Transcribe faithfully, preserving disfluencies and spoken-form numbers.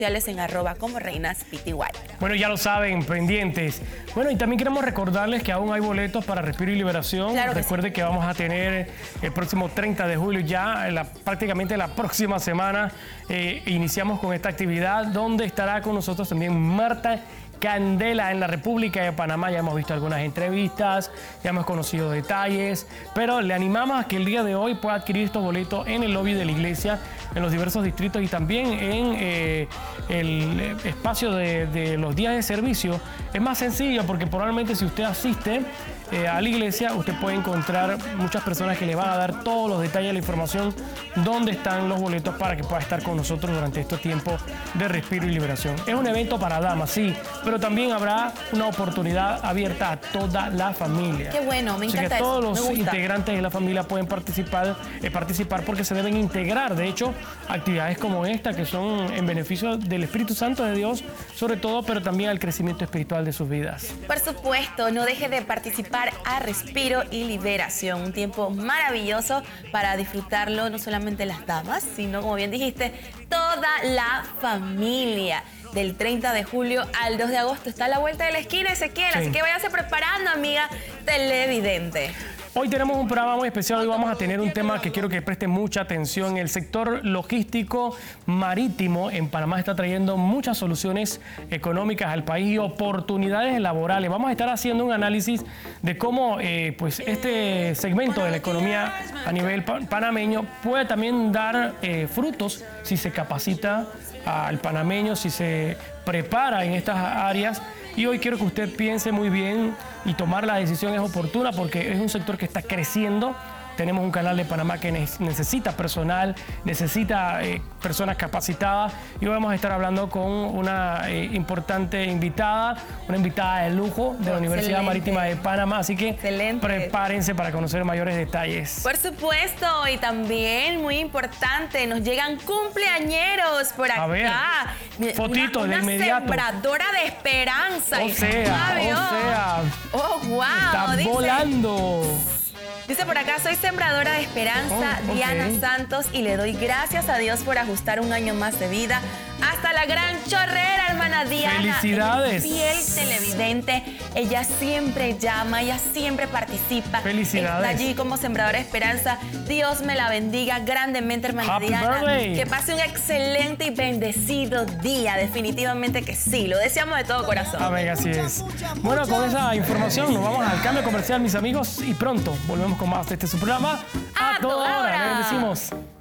en arroba como reinas pty. Bueno, ya lo saben, pendientes. Bueno, y también queremos recordarles que aún hay boletos para Respiro y Liberación. Claro que Recuerde sí. que vamos a tener el próximo treinta de julio, ya la, prácticamente la próxima semana, eh, iniciamos con esta actividad donde estará con nosotros también Marta Candela en la República de Panamá. Ya hemos visto algunas entrevistas, ya hemos conocido detalles, pero le animamos a que el día de hoy pueda adquirir estos boletos en el lobby de la iglesia, en los diversos distritos y también en eh, el espacio de, de los días de servicio. Es más sencillo porque probablemente si usted asiste eh, a la iglesia, usted puede encontrar muchas personas que le van a dar todos los detalles, la información, dónde están los boletos para que pueda estar con nosotros durante este tiempo de Respiro y Liberación. Es un evento para damas, sí, pero también habrá una oportunidad abierta a toda la familia. Qué bueno, me encanta Así que todos eso, los me gusta. integrantes de la familia pueden participar, eh, participar porque se deben integrar. De hecho, actividades como esta que son en beneficio del Espíritu Santo de Dios, sobre todo, pero también al crecimiento espiritual de sus vidas. Por supuesto, no deje de participar a Respiro y Liberación, un tiempo maravilloso para disfrutarlo no solamente las damas, sino, como bien dijiste, toda la familia. Del treinta de julio al dos de agosto está a la vuelta de la esquina, Ezequiel, Sí. así que váyase preparando, amiga televidente. Hoy tenemos un programa muy especial. Hoy vamos a tener un tema que quiero que preste mucha atención. El sector logístico marítimo en Panamá está trayendo muchas soluciones económicas al país y oportunidades laborales. Vamos a estar haciendo un análisis de cómo eh, pues este segmento de la economía a nivel pa- panameño puede también dar eh, frutos si se capacita al panameño, si se prepara en estas áreas. Y hoy quiero que usted piense muy bien y tomar la decisión es oportuna porque es un sector que está creciendo. Tenemos un canal de Panamá que ne- necesita personal, necesita eh, personas capacitadas y hoy vamos a estar hablando con una eh, importante invitada, una invitada de lujo de la Universidad Excelente. Marítima de Panamá, así que Excelente. prepárense para conocer mayores detalles. Por supuesto, y también muy importante, nos llegan cumpleañeros por acá. A ver, Mira, fotito una, de una inmediato. sembradora de esperanza. O sea, Ay, o oh. sea, Oh, wow. está dice, volando. Dice por acá, soy sembradora de esperanza, Oh, ok. Diana Santos, y le doy gracias a Dios por ajustar un año más de vida. Hasta la gran chorrera, hermana Diana. ¡Felicidades! Ella es fiel televidente. Ella siempre llama, ella siempre participa. ¡Felicidades! Está allí como sembradora de esperanza. Dios me la bendiga grandemente, hermana Happy Diana. birthday. Que pase un excelente y bendecido día. Definitivamente que sí. Lo deseamos de todo corazón. Amén, así es. Bueno, con esa información nos vamos al cambio comercial, mis amigos, y pronto volvemos con más de este su programa. A toda hora. Le bendecimos.